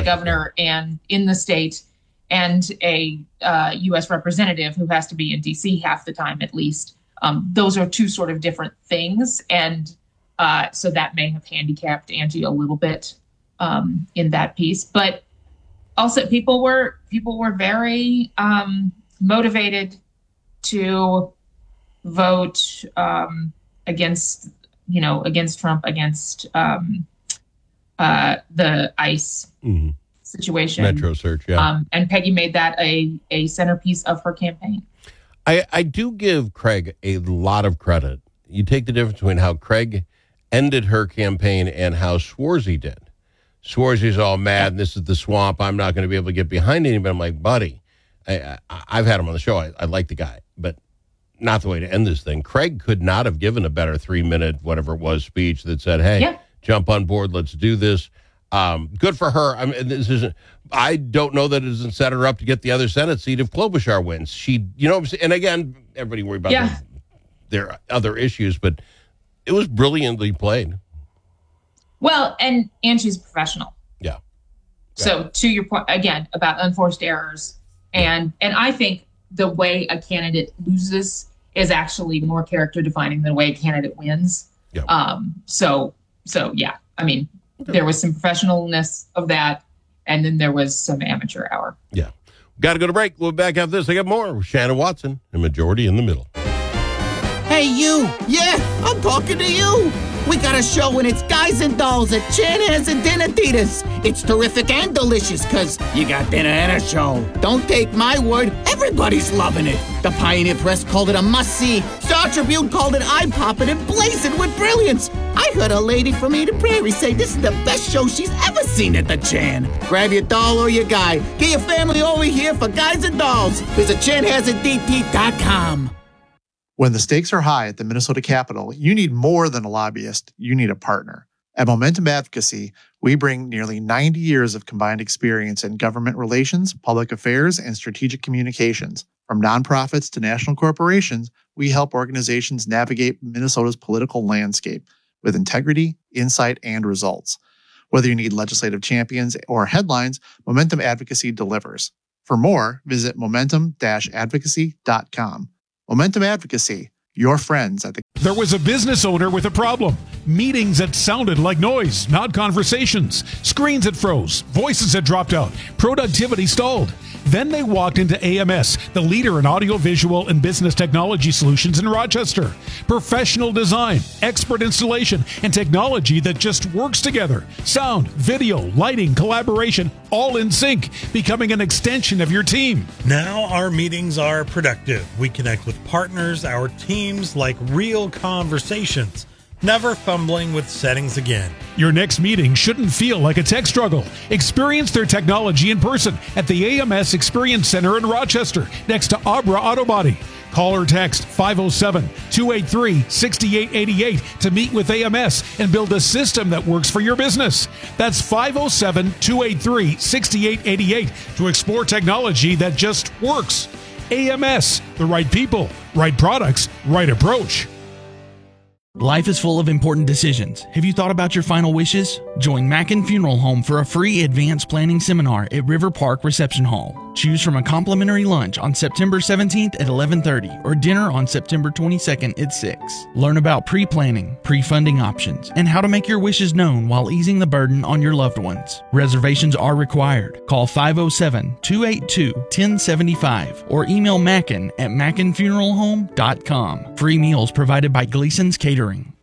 lieutenant governor and in the state, and a U.S. representative who has to be in D.C. half the time at least. Those are two sort of different things, and so that may have handicapped Angie a little bit in that piece. But also, people were very motivated to vote against Trump, against the ICE situation, Metro search, yeah. And Peggy made that a centerpiece of her campaign. I do give Craig a lot of credit. You take the difference between how Craig ended her campaign and how Schwarzy did. Schwarzy's all mad, and this is the swamp. I'm not going to be able to get behind anybody. I'm like, buddy, I've had him on the show. I like the guy, but not the way to end this thing. Craig could not have given a better 3-minute, whatever it was, speech that said, hey, jump on board, let's do this. Good for her. I mean, I don't know that it doesn't set her up to get the other Senate seat if Klobuchar wins. She, and again, everybody worried about their other issues, but it was brilliantly played. Well, and Angie's a professional. Yeah. So to your point, again, about unforced errors, and I think the way a candidate loses is actually more character defining than the way a candidate wins. Yeah. So yeah, I mean, there was some professionalness of that, and then there was some amateur hour. Yeah. Got to go to break. We'll be back after this. I got more with Shannon Watson and Majority in the Middle. Hey, you. Yeah, I'm talking to you. We got a show and it's Guys and Dolls at Chanhassen and Dinatitas. It's terrific and delicious because you got dinner and a show. Don't take my word, everybody's loving it. The Pioneer Press called it a must-see. Star Tribune called it eye-popping and blazing with brilliance. I heard a lady from Eden Prairie say this is the best show she's ever seen at the Chan. Grab your doll or your guy. Get your family over here for Guys and Dolls. Visit ChanhassenDT.com. When the stakes are high at the Minnesota Capitol, you need more than a lobbyist. You need a partner. At Momentum Advocacy, we bring nearly 90 years of combined experience in government relations, public affairs, and strategic communications. From nonprofits to national corporations, we help organizations navigate Minnesota's political landscape with integrity, insight, and results. Whether you need legislative champions or headlines, Momentum Advocacy delivers. For more, visit momentum-advocacy.com. Momentum Advocacy, your friends at the... There was a business owner with a problem. Meetings that sounded like noise, not conversations. Screens that froze. Voices that dropped out. Productivity stalled. Then they walked into AMS, the leader in audiovisual and business technology solutions in Rochester. Professional design, expert installation, and technology that just works together. Sound, video, lighting, collaboration, all in sync, becoming an extension of your team. Now our meetings are productive. We connect with partners, our teams, like real conversations. Never fumbling with settings again. Your next meeting shouldn't feel like a tech struggle. Experience their technology in person at the AMS Experience Center in Rochester, next to Abra Auto Body. Call or text 507-283-6888 to meet with AMS and build a system that works for your business. That's 507-283-6888 to explore technology that just works. AMS, the right people, right products, right approach. Life is full of important decisions. Have you thought about your final wishes? Join Mackin Funeral Home for a free advanced planning seminar at River Park Reception Hall. Choose from a complimentary lunch on September 17th at 11:30 or dinner on September 22nd at 6. Learn about pre-planning, pre-funding options, and how to make your wishes known while easing the burden on your loved ones. Reservations are required. Call 507-282-1075 or email Mackin at mackinfuneralhome.com. Free meals provided by Gleason's Catering.